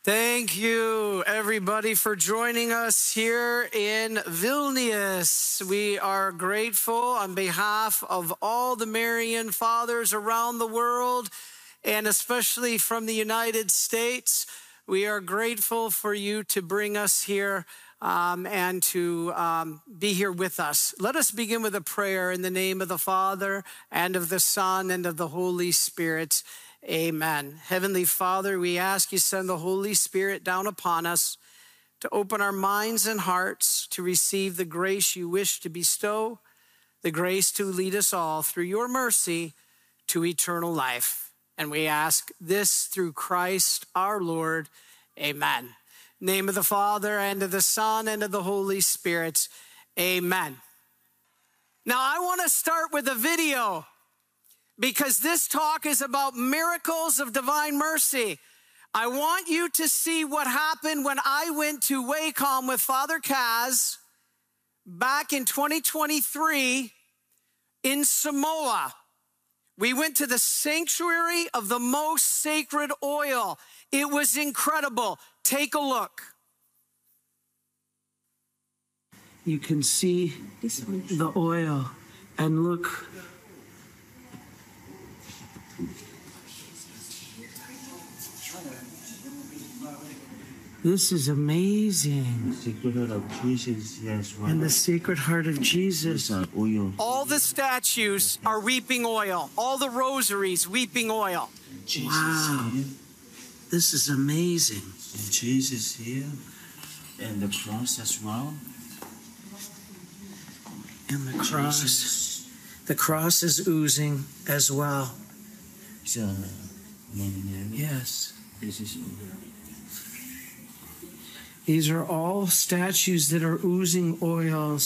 Thank you, everybody, for joining us here in Vilnius. We are grateful on behalf of all the Marian fathers around the world, and especially from the United States. We are grateful for you to bring us here and to be here with us. Let us begin with a prayer in the name of the Father, and of the Son, and of the Holy Spirit. Amen. Heavenly Father, we ask you send the Holy Spirit down upon us to open our minds and hearts to receive the grace you wish to bestow, the grace to lead us all through your mercy to eternal life. And we ask this through Christ our Lord. Amen. Name of the Father, and of the Son, and of the Holy Spirit. Amen. Now I want to start with a video, because this talk is about miracles of divine mercy. I want you to see what happened when I went to Wacom with Father Kaz back in 2023 in Samoa. We went to the sanctuary of the most sacred oil. It was incredible. Take a look. You can see the oil, and look. This is amazing. Sacred Heart of Jesus, yes. Right. And the Sacred Heart of Jesus. Oil. All the statues are weeping oil. All the rosaries, weeping oil. Jesus Wow. here. This is amazing. And Jesus here. And the cross as well. And the cross. Jesus. The cross is oozing as well. So, Yes. this is These are all statues that are oozing oils.